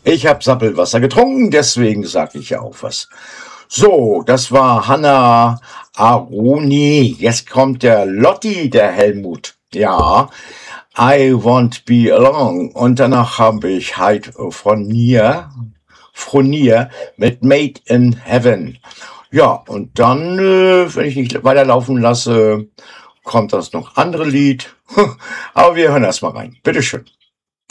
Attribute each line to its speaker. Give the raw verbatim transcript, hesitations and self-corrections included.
Speaker 1: Ich habe Sappelwasser getrunken, deswegen sage ich ja auch was. So, das war Hanna Aroni. Jetzt kommt der Lotti, der Helmut. Ja, I Won't Be Alone. Und danach habe ich halt von Nier, Fronier mit Made in Heaven. Ja, und dann, äh, wenn ich nicht weiterlaufen lasse, kommt das noch andere Lied. Aber wir hören erst mal rein. Bitteschön.